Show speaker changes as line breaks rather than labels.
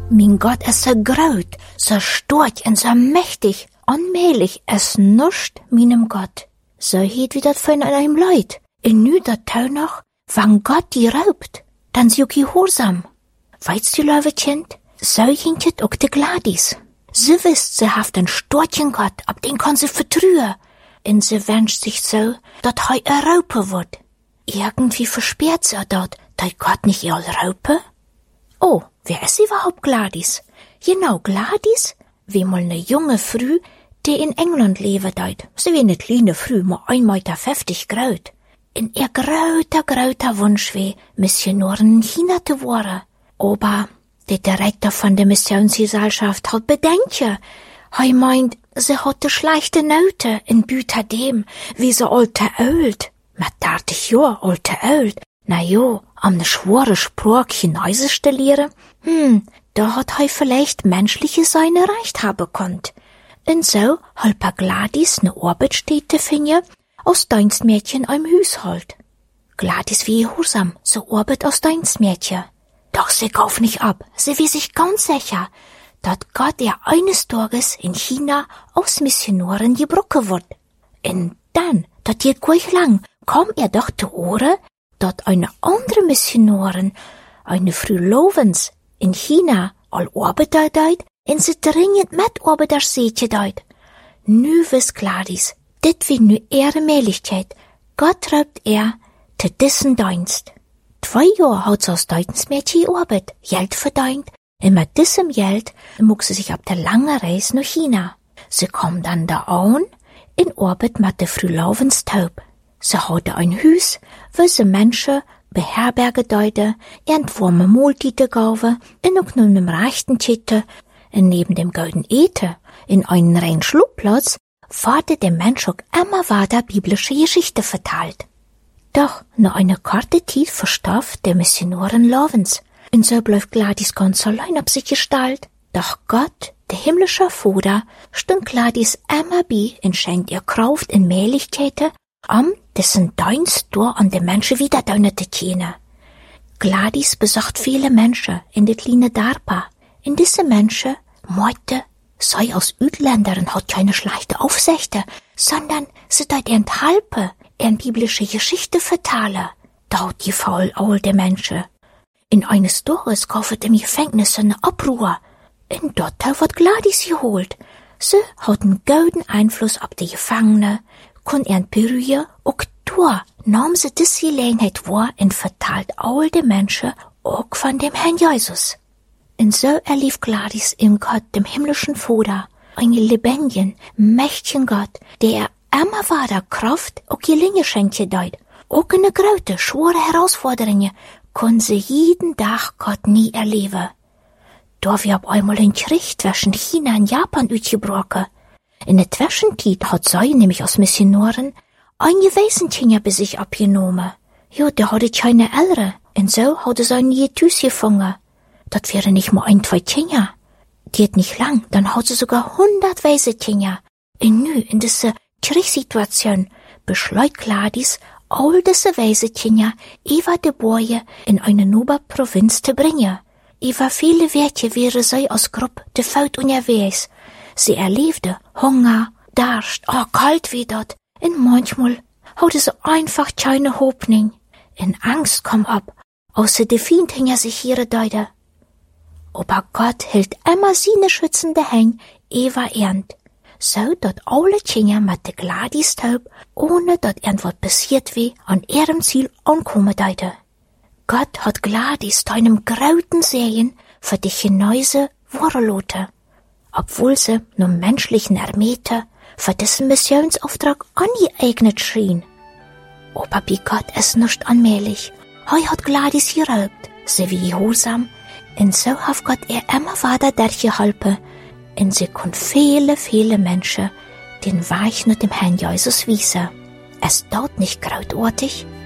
Mein Gott, es so graut, so stark und so mächtig, allmählich, es nuscht meinem Gott. So hiet wie dat von einem Leut. Und nu dat Tau noch, wann Gott die raubt, dann sie auch gehorsam. Weißt du, liebe Kind, so hintet auch de Gladys. Sie wisst, sie haft einen starken Gott, ab den kann sie vertrühen. Und sie wünscht sich so, dat hei raupen wird. Irgendwie versperrt sie dort, dat Gott nicht ihr raupe. Oh, wer ist überhaupt Gladys? Genau, Gladys, wie mal ne junge Frau, die in England leben deit. Sie wie ne kleine Frau, mal 1,50 Meter graut. In ihr grauter Wunsch weh, Missionoren in China zu werden. Aber der Direktor von der Missionsgesellschaft hat Bedenken. Er meint, sie hat de schlechte Note in Büter dem, wie so alte Ölt. Mit 30 Jahr alte Ölt. Na jo, am ne schwere Sprache Chinesisch zu lehren, da hat er vielleicht menschliche Seine recht haben konnt. Und so halb Gladys ne Arbeitsstätte finden, als Dienstmädchen im Haushalt. Gladys wie gehorsam, so arbeit als Dienstmädchen. Doch sie kauf nicht ab, sie wie sich ganz sicher, dat Gott ihr eines Tages in China aus Missionoren gebrochen wird. Und dann, dat geht gleich lang, kam ihr doch zu Ohren, dat eine andere Missionorin, eine Frau Lovens, in China all arbeitet deit, und sie dringend mit Arbeiter sehtje deit. Nu wiss Gladys, dit wie nu ihre Möglichkeit, Gott raubt zu diesen Dienst. 2 Jahre hat sie als Dienstmädchen gearbeitet, Geld verdient, und mit diesem Geld muck sie sich ab der langen Reise nach China. Sie kam dann da an, in Arbeit mit der Frau Lovens Taub. Sie hatte ein Haus, wo sie Menschen beherbergen deute, und warme Mahlzeiten gaven, und auch nur einem rechten Titel, und neben dem golden Eten, in einen reinen Schlupfplatz, wurde der Mensch auch immer weiter biblische Geschichte verteilt. Doch nach einer kurzen Zeit verstarb der Missionorin Lovens, und so bleibt Gladys ganz allein auf sich gestellt. Doch Gott, der himmlische Vater, stund Gladys immer bei und schenkt ihr Kraft und Mählichkeiten, dessen Dienst durch an den Menschen wieder zu kennen. Gladys besucht viele Menschen in der kleinen Darpa. In diese Menschen meinte, sei aus Utländern hat keine schlechte Aufsichten, sondern sie deit enthalten, biblische Geschichte vertellen. Dort die faul alte Menschen. In eines Tages kauft im Gefängnis eine Abruhr. In dort wird Gladys geholt. Sie hat einen guten Einfluss auf die Gefangene, kon berühren, auch da nahm sie diese Gelegenheit wahr und verteilt all die Menschen auch von dem Herrn Jesus. Und so erlief Gladys in Gott, dem himmlischen Vater, einen lebendigen, mächtigen Gott, der immer weiter Kraft auch Gelingen schenkte deut. Auch eine große, schwere Herausforderungen kon sie jeden Tag Gott nie erleben. Da wir ab einmal ein Krieg zwischen China und Japan ausgebrochen. In der Zwischenzeit hat sie nämlich als Missionorin ein Waisenkind bei sich abgenommen. Ja, der hatte keine Eltern, und so hatte sie ein Jetus gefangen. Das wäre nicht mal 1, 2 Kinder. Geht nicht lang, dann hat sie sogar 100 Waisenkinder. Und nu, in dieser Kriegssituation, beschleut Gladys, all diese Waisenkinder über die Boje in eine neue Provinz zu bringen. Über viele Wege wäre sie als Gruppe de Faut unterwegs. Sie erlebte Hunger, Durst, kalt wie dort. Und manchmal hatte sie einfach keine Hoffnung. Und Angst kam ab, außer der Feind hinter sich ihre Deute. Aber Gott hält immer seine schützende Hände über Ernd. So, dat alle Kinder mit der Gladys Taub, ohne dat irgendwas passiert wie, an ihrem Ziel ankommen deute. Gott hat Gladys zu einem grauten Segen für die Chinese Warlote, obwohl sie nur menschlichen Ermiete für diesen Missionsauftrag angeeignet schien. Aber bei Gott ist nicht allmählich. Hat Gladys geraubt, sie wie gehorsam, und so hat Gott ihr immer weiter durchgeholfen, und sie kon viele Menschen den Weg nach dem Herrn Jesus wiesen. Es dauert nicht grautartig,